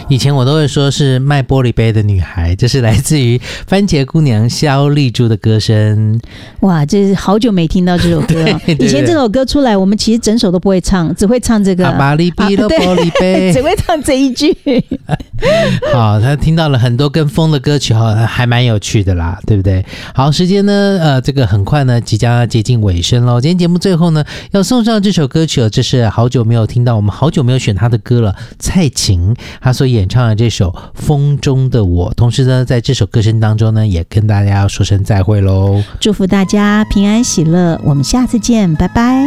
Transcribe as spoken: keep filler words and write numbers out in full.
以前我都会说是卖玻璃杯的女孩，这是来自于番茄姑娘萧丽珠的歌声。 哇，这是好久没听到这首歌了。以前这首歌出来，我们其实整首都不会唱，只会唱这个阿巴利比的玻璃杯， 只会唱这一句。 好，他听到了很多跟风的歌曲，还蛮有趣的啦，对不对？好，时间呢，呃，这个很快呢，即将要接近尾声了。今天节目最后呢，要送上这首歌曲，这是好久没有听到，我们好久没有选他的歌了，蔡琴他所演唱的这首《风中的我》。同时呢，在这首歌声当中呢，也跟大家要说声再会喽， 祝福大家平安喜乐，我们下次见，拜拜。